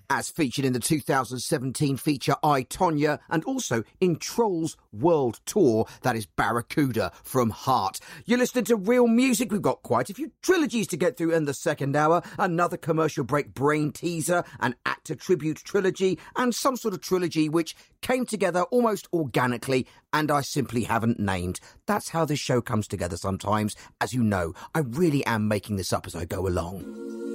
as featured in the 2017 feature I, Tonya, and also in Trolls World Tour, that is Barracuda from Heart. You're listening to Real Music. We've got quite a few trilogies to get through in the second hour, another commercial break brain teaser, an actor tribute trilogy, and some sort of trilogy which came together almost organically and I simply haven't named. That's how this show comes together sometimes. As you know, I really am making this up as I go along.